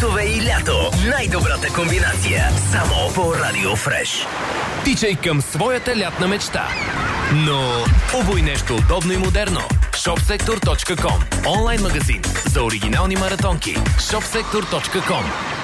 Трудове и лято. Най-добрата комбинация. Само по Радио Фреш. Тичай към своята лятна мечта. Но обуй нещо удобно и модерно. shopsektor.com. Онлайн магазин за оригинални маратонки. shopsektor.com.